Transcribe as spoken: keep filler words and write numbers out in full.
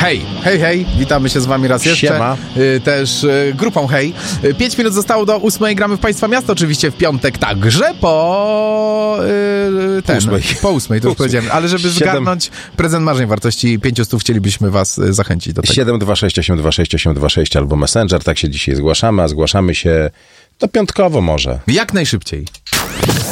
Hej, hej, hej, witamy się z wami raz jeszcze. Siema. Y, też y, grupą Hej. Y, Pięć minut zostało do ósmej, gramy w Państwa Miasto, oczywiście w piątek, także po y, ten, ósmej. po ósmej, to już powiedziałem, ale żeby Siedem. zgarnąć prezent marzeń wartości pięciuset, chcielibyśmy was y, zachęcić do tego. siedem dwa sześć osiem dwa sześć osiem dwa sześć albo Messenger, tak się dzisiaj zgłaszamy, a zgłaszamy się to piątkowo może. Jak najszybciej.